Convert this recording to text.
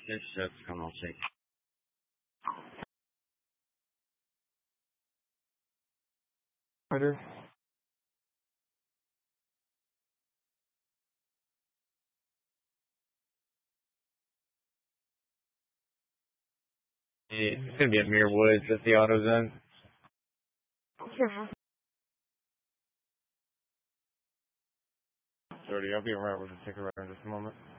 Intercept, come on, check. Order. It's gonna be at Muir Woods at the AutoZone. Sure. Sorry, I'll be around with a ticker right in just a moment.